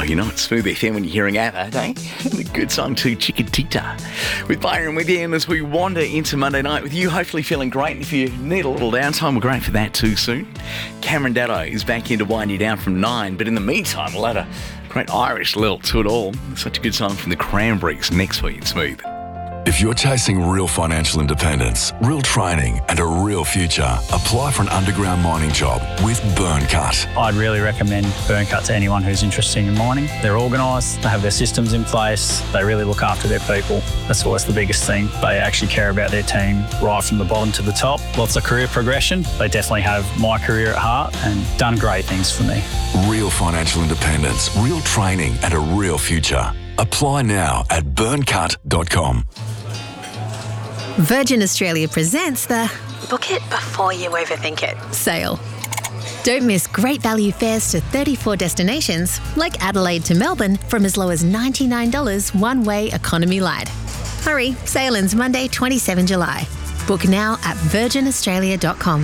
you know it's Smooth FM when you're hearing ABBA, don't you? The good song too, Chiquitita. With Byron with you, and as we wander into Monday night with you, hopefully feeling great. And if you need a little downtime, we're great for that too soon. Cameron Daddo is back in to wind you down from 9, but in the meantime, we'll add a great Irish lilt to it all. Such a good song from the Cranberries next week in Smooth. If you're chasing real financial independence, real training and a real future, apply for an underground mining job with Burncut. I'd really recommend Burncut to anyone who's interested in mining. They're organised, they have their systems in place, they really look after their people. That's always the biggest thing. They actually care about their team right from the bottom to the top. Lots of career progression. They definitely have my career at heart and done great things for me. Real financial independence, real training and a real future. Apply now at burncut.com. Virgin Australia presents the Book It Before You Overthink It sale. Don't miss great value fares to 34 destinations like Adelaide to Melbourne from as low as $99 one-way economy light. Hurry, sale ends Monday 27 July. Book now at virginaustralia.com.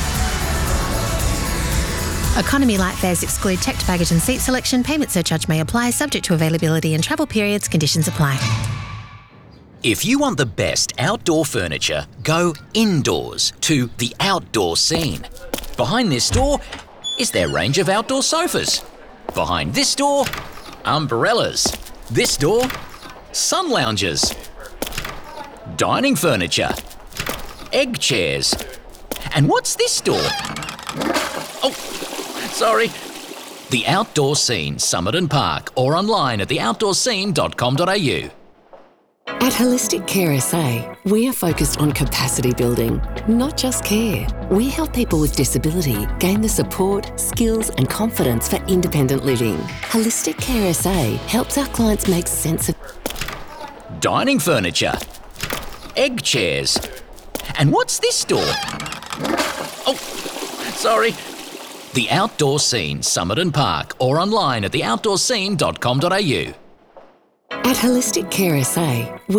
Economy light fares exclude checked baggage and seat selection. Payment surcharge may apply, subject to availability and travel periods. Conditions apply. If you want the best outdoor furniture, go indoors to The Outdoor Scene. Behind this door is their range of outdoor sofas. Behind this door, umbrellas. This door, sun loungers. Dining furniture. Egg chairs. And what's this door? Oh, sorry. The Outdoor Scene, Summit and Park, or online at theoutdoorscene.com.au. At Holistic Care SA, we are focused on capacity building, not just care. We help people with disability gain the support, skills and confidence for independent living. Holistic Care SA helps our clients make sense of Dining furniture. Egg chairs. And what's this door? Oh, sorry. The Outdoor Scene, Summit and Park, or online at theoutdoorscene.com.au. At Holistic Care SA,